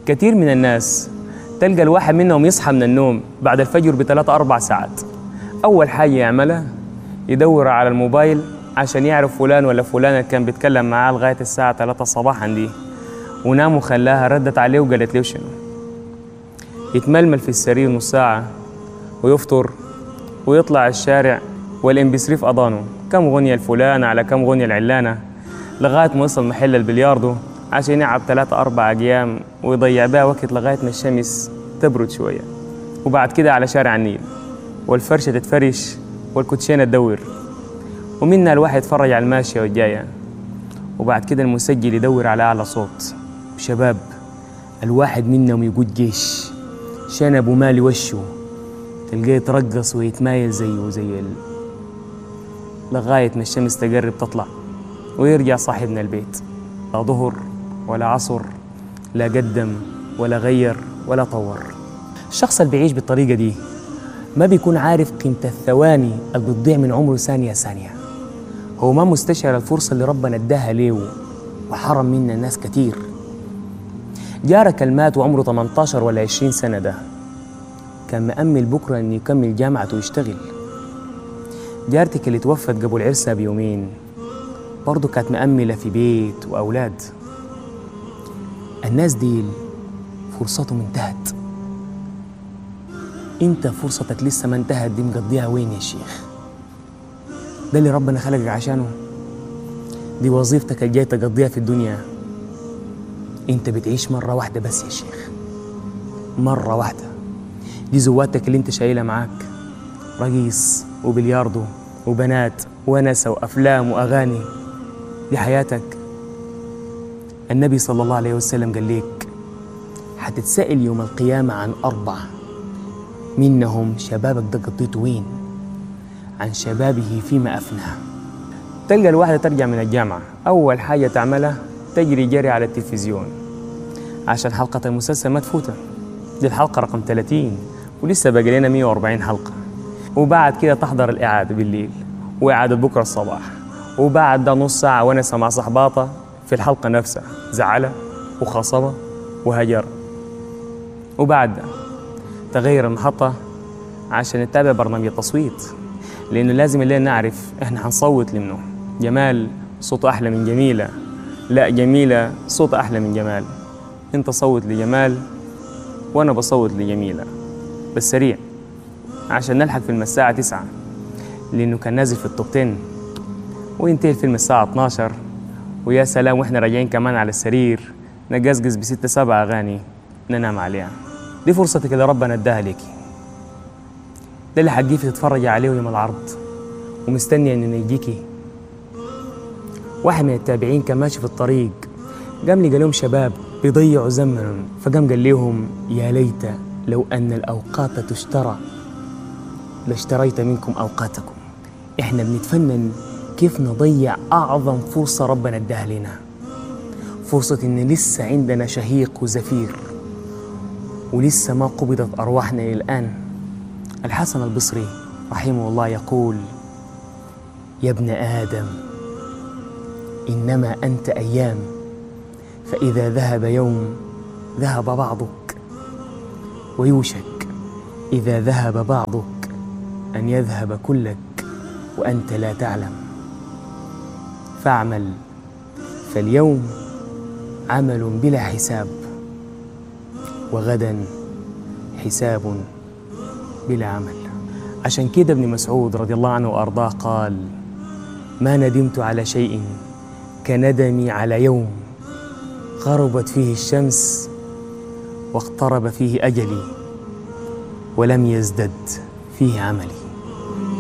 كتير من الناس تلقى الواحد منهم يصحى من النوم بعد الفجر بثلاث أربع ساعات، أول حاجة يعملها يدور على الموبايل عشان يعرف فلان ولا فلانة كان بيتكلم معاه لغاية الساعة 3 صباحا دي، ونام وخلاها ردت عليه وقالت له شنو. يتململ في السرير نص ساعة ويفطر ويطلع الشارع والام بي 3 في أضانه، كم غنية الفلانة على كم غنية العلانة، لغاية ما يوصل محل البلياردو عشان يلعب 3 4 أيام ويضيع بها وقت لغاية ما الشمس تبرد شوية، وبعد كده على شارع النيل والفرشة تتفرش والكوتشينة تدور، ومنها الواحد يتفرج على الماشية والجاية، وبعد كده المسجل يدور على أعلى صوت. شباب الواحد منهم يقود جيش شنب ومالي وشه، تلقاه يترقص ويتمايل زيه لغاية ما الشمس تقرب تطلع ويرجع صاحبنا البيت، لا ظهر ولا عصر، لا قدم ولا غير ولا طور. الشخص اللي بيعيش بالطريقة دي ما بيكون عارف قيمة الثواني اللي بتضيع من عمره ثانية ثانية، هو ما مستشعر الفرصة اللي ربنا اداها ليه وحرم منها ناس كتير. جارك المات وعمره 18 ولا 20 سنة ده كان مأمل بكرة إنه يكمل جامعته ويشتغل. جارتك اللي توفت قبل عرسها بيومين برضه كانت مأملة في بيت وأولاد. الناس دي فرصتهم انتهت، انت فرصتك لسه ما انتهت، دي مقضيها وين يا شيخ؟ ده اللي ربنا خلقك عشانه؟ دي وظيفتك الجاي تقضيها في الدنيا؟ انت بتعيش مرة واحدة بس يا شيخ، مرة واحدة. دي زواتك اللي انت شايلها معاك، رقيص وبلياردو وبنات ونسة وأفلام وأغاني، دي حياتك. النبي صلى الله عليه وسلم قال لك هتتسأل يوم القيامة عن 4 منهم شبابك ده قضيته وين؟ عن شبابه فيما أفناه. تلقى الواحدة ترجع من الجامعة أول حاجة تعملها تجري جري على التلفزيون عشان حلقة المسلسل ما تفوتها، دي الحلقة رقم 30 ولسه باقي لنا 140 حلقة، وبعد كده تحضر الإعادة بالليل وإعادة بكرة الصباح، وبعد ده نص ساعة ونسة مع صحباتها في الحلقة نفسها، زعلة وخصبة وهجر، وبعد ده تغير المحطة عشان نتابع برنامج التصويت، لأنه لازم الليل نعرف إحنا هنصوت لمنه. جمال صوت أحلى من جميلة، لا جميلة صوت أحلى من جمال. أنت صوت لجمال وأنا بصوت لجميلة، بس سريع عشان نلحق فيلم الساعة 9 لأنه كان نازل في التوب 10، وينتهي الفيلم الساعة 12، ويا سلام وإحنا راجعين كمان على السرير نقزقز ب6 7 أغاني ننام عليها. دي فرصتك اللي ربنا اداها ليكي، ده اللي حتجيكي تتفرجي عليه يوم العرض ومستني إنه يجيكي. واحد من التابعين كان ماشي في الطريق قام لي قال لهم شباب بيضيعوا زمنهم، فقام قال لهم يا ليت لو أن الأوقات تشترى لاشتريت منكم أوقاتكم. إحنا بنتفنن كيف نضيع أعظم فرصة ربنا اداها لنا، فرصة إن لسه عندنا شهيق وزفير ولسه ما قبضت أرواحنا إلى الآن. الحسن البصري رحمه الله يقول يا ابن آدم إنما أنت أيام، فإذا ذهب يوم ذهب بعضك، ويوشك إذا ذهب بعضك أن يذهب كلك وأنت لا تعلم. فاعمل فاليوم عمل بلا حساب، وغدا حساب بلا عمل. عشان كده ابن مسعود رضي الله عنه وأرضاه قال ما ندمت على شيء كندمي على يوم غربت فيه الشمس واقترب فيه أجلي ولم يزدد فيه عملي.